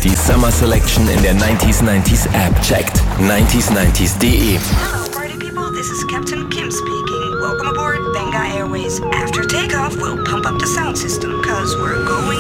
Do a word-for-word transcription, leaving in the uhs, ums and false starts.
Die Summer Selection in der nineties nineties App. Checkt nineties nineties punkt de. Hello, party people. This is Captain Kim speaking. Welcome aboard Benga Airways. After takeoff, we'll pump up the sound system, cause we're going